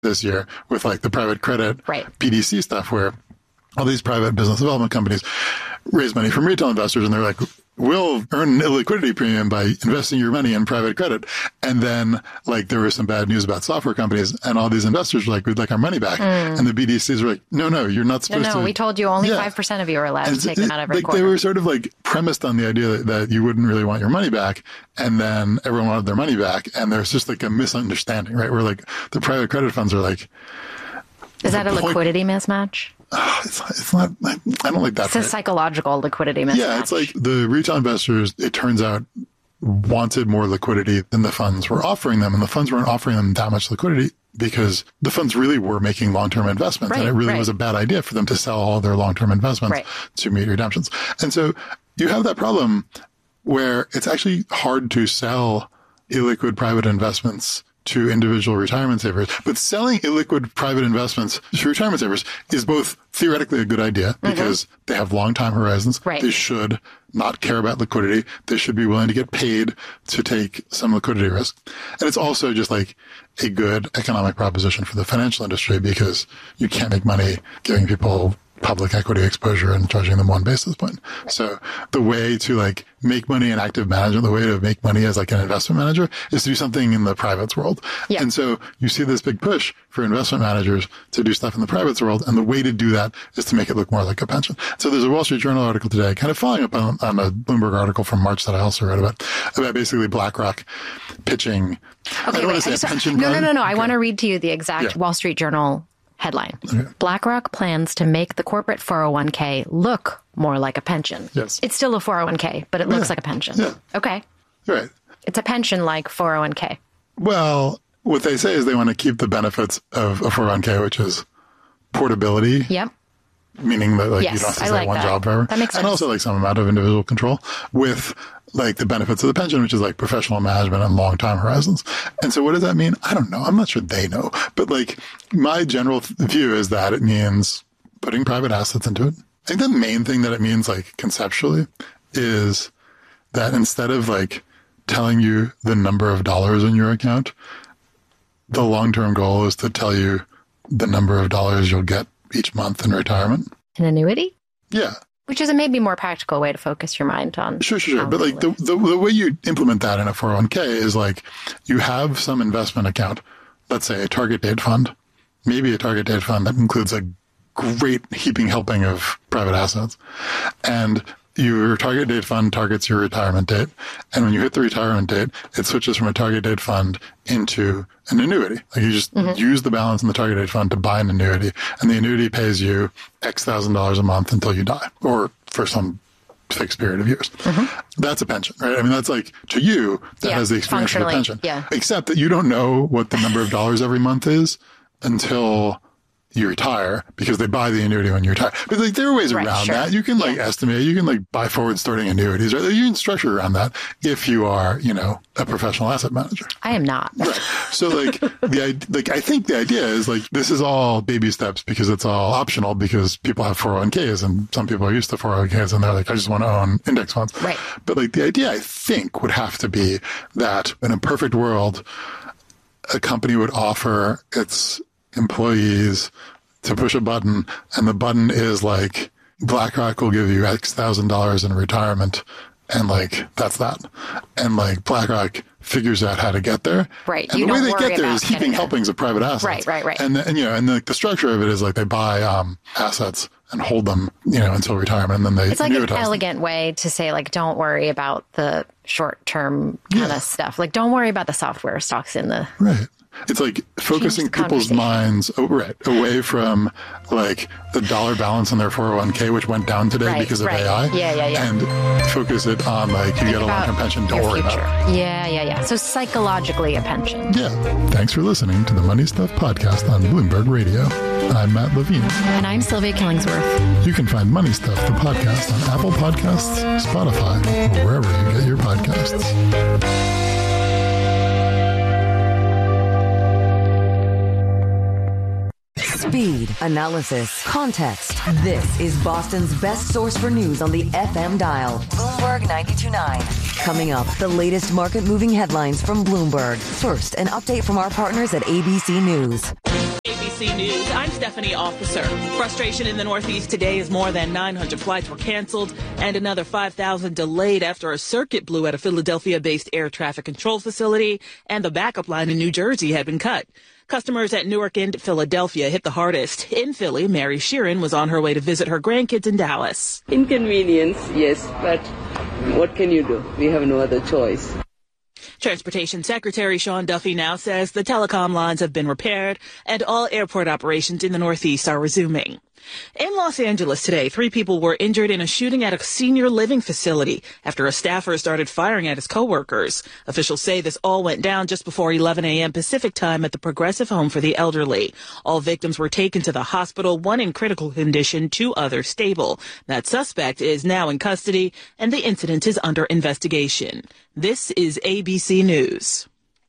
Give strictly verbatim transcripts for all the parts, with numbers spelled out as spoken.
this year with like the private credit right. P D C stuff where all these private business development companies raise money from retail investors and they're like, we'll earn an illiquidity premium by investing your money in private credit. And then like there was some bad news about software companies and all these investors were like, we'd like our money back. Mm. And the B D Cs were like, no, no, you're not supposed no, no, to. No, we told you only yeah. five percent of you are allowed and to take it, them out every like quarter. They were sort of like premised on the idea that, that you wouldn't really want your money back. And then everyone wanted their money back. And there's just like a misunderstanding, right? Where like the private credit funds are like. Is that a point, liquidity mismatch? Uh, it's, it's not, I don't like that. It's a psychological liquidity mismatch. Yeah, it's like the retail investors, it turns out, wanted more liquidity than the funds were offering them. And the funds weren't offering them that much liquidity because the funds really were making long-term investments. Right, and it really right. was a bad idea for them to sell all their long-term investments right. to meet redemptions. And so you have that problem where it's actually hard to sell illiquid private investments to individual retirement savers. But selling illiquid private investments to retirement savers is both theoretically a good idea because mm-hmm. they have long time horizons. Right. They should not care about liquidity. They should be willing to get paid to take some liquidity risk. And it's also just like a good economic proposition for the financial industry because you can't make money giving people public equity exposure and charging them one basis point. So the way to like make money in active management, the way to make money as like an investment manager is to do something in the privates world. Yeah. And so you see this big push for investment managers to do stuff in the privates world. And the way to do that is to make it look more like a pension. So there's a Wall Street Journal article today, kind of following up on, on a Bloomberg article from March that I also wrote about, about basically BlackRock pitching. Okay, I don't wait, want to say a pension no, no, fund. no, no. Okay. I want to read to you the exact yeah. Wall Street Journal headline. Okay. BlackRock plans to make the corporate four oh one k look more like a pension. Yes. It's still a four oh one k, but it looks yeah. like a pension. Yeah. Okay. Right. It's a pension like four oh one k. Well, what they say is they want to keep the benefits of a four oh one k, which is portability. Yep. Meaning that like yes, you don't have to I stay like one that. job forever. That makes sense. And also like some amount of individual control with like the benefits of the pension, which is like professional management and long time horizons. And so what does that mean? I don't know. I'm not sure they know. But like my general view is that it means putting private assets into it. I think the main thing that it means like conceptually is that instead of like telling you the number of dollars in your account, the long-term goal is to tell you the number of dollars you'll get each month in retirement. An annuity? Yeah. Which is a maybe more practical way to focus your mind on. Sure, sure, sure. But like the, the the way you implement that in a four oh one k is like you have some investment account, let's say a target date fund, maybe a target date fund that includes a great heaping helping of private assets. And your target date fund targets your retirement date. And when you hit the retirement date, it switches from a target date fund into an annuity. Like you just mm-hmm. use the balance in the target date fund to buy an annuity. And the annuity pays you X thousand dollars a month until you die or for some fixed period of years. Mm-hmm. That's a pension, right? I mean, that's like to you, that yeah, has the experience of a pension. Yeah. Except that you don't know what the number of dollars every month is until you retire because they buy the annuity when you retire. But like there are ways right, around sure. that. You can like yeah. estimate, you can like buy forward starting annuities, right? You can structure around that if you are, you know, a professional asset manager. I am not. Right. So like the like I think the idea is like this is all baby steps because it's all optional because people have four oh one k's and some people are used to four oh one k's and they're like, I just want to own index funds. Right. But like the idea I think would have to be that in a perfect world, a company would offer its employees to push a button and the button is like BlackRock will give you X thousand dollars in retirement and like that's that. And like BlackRock figures out how to get there. Right. And you the way don't they worry get there about is heaping helpings of private assets. Right, right, right. And and you know, and the, the structure of it is like they buy um assets and hold them, you know, until retirement and then they It's like an annuitize elegant them. way to say like don't worry about the short term kind Yeah. of stuff. Like don't worry about the software stocks in the Right. It's like focusing Change the people's conversation. minds oh, right, away from like the dollar balance in their four oh one k, which went down today Right, because of right. A I. Yeah, yeah, yeah. And focus it on like you Think get a about long-term pension, don't your worry future. about it. Yeah, yeah, yeah. So psychologically a pension. Yeah. Thanks for listening to the Money Stuff podcast on Bloomberg Radio. I'm Matt Levine. And I'm Sylvia Killingsworth. You can find Money Stuff, the podcast, on Apple Podcasts, Spotify, or wherever you get your podcasts. Speed, analysis, context. This is Boston's best source for news on the F M dial. Bloomberg ninety-two point nine. Coming up, the latest market-moving headlines from Bloomberg. First, an update from our partners at A B C News. C News, I'm Stephanie Officer. Frustration in the Northeast today as more than nine hundred flights were canceled and another five thousand delayed after a circuit blew at a Philadelphia-based air traffic control facility and the backup line in New Jersey had been cut. Customers at Newark and Philadelphia hit the hardest. In Philly, Mary Sheeran was on her way to visit her grandkids in Dallas. Inconvenience, yes, but what can you do? We have no other choice. Transportation Secretary Sean Duffy now says the telecom lines have been repaired and all airport operations in the Northeast are resuming. In Los Angeles today, three people were injured in a shooting at a senior living facility after a staffer started firing at his coworkers. Officials say this all went down just before eleven a.m. Pacific time at the Progressive Home for the Elderly. All victims were taken to the hospital, one in critical condition, two others stable. That suspect is now in custody, and the incident is under investigation. This is A B C News.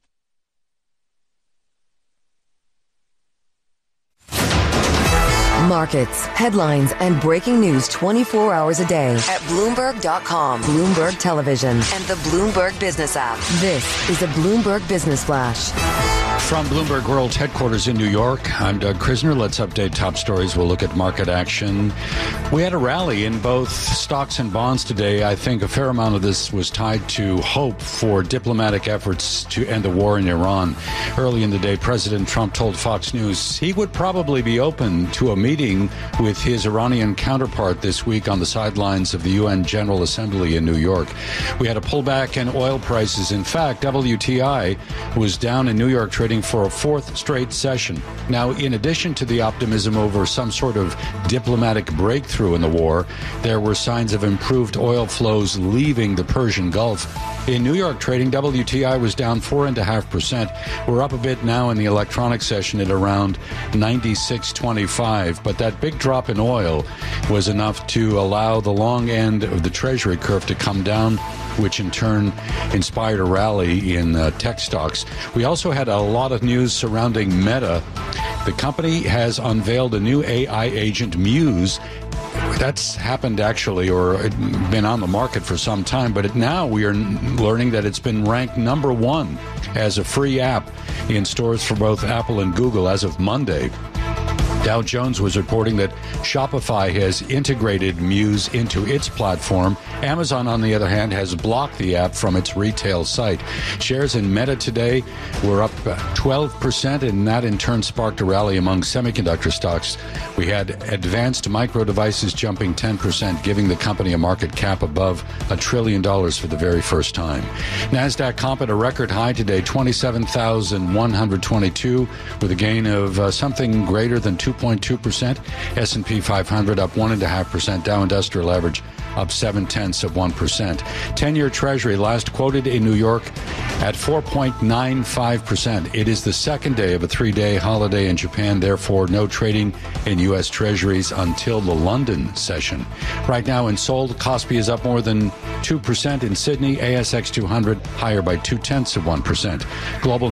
Markets, headlines, and breaking news twenty-four hours a day at Bloomberg dot com, Bloomberg Television, and the Bloomberg Business app. This is a Bloomberg Business Flash. From Bloomberg World Headquarters in New York, I'm Doug Krisner. Let's update top stories. We'll look at market action. We had a rally in both stocks and bonds today. I think a fair amount of this was tied to hope for diplomatic efforts to end the war in Iran. Early in the day, President Trump told Fox News he would probably be open to a meeting with his Iranian counterpart this week on the sidelines of the U N General Assembly in New York. We had a pullback in oil prices. In fact, W T I was down in New York trading for a fourth straight session. Now, in addition to the optimism over some sort of diplomatic breakthrough in the war, there were signs of improved oil flows leaving the Persian Gulf. In New York trading, W T I was down four point five percent. We're up a bit now in the electronic session at around ninety-six twenty-five, but that big drop in oil was enough to allow the long end of the Treasury curve to come down, which in turn inspired a rally in uh, tech stocks. We also had a lot of news surrounding Meta. The company has unveiled a new A I agent, Muse. That's happened actually, or been on the market for some time, but it, now we are learning that it's been ranked number one as a free app in stores for both Apple and Google as of Monday. Dow Jones was reporting that Shopify has integrated Muse into its platform. Amazon, on the other hand, has blocked the app from its retail site. Shares in Meta today were up twelve percent, and that in turn sparked a rally among semiconductor stocks. We had Advanced Micro Devices jumping ten percent, giving the company a market cap above a trillion dollars for the very first time. NASDAQ comp at a record high today, twenty-seven thousand one hundred twenty-two, with a gain of uh, something greater than two point two percent. S and P five hundred up one point five percent. Dow Industrial Average up seven tenths of one percent. ten-year Treasury last quoted in New York at four point nine five percent. It is the second day of a three-day holiday in Japan. Therefore, no trading in U S Treasuries until the London session. Right now in Seoul, Kospi is up more than two percent. In Sydney, A S X two hundred higher by two tenths of one percent. Global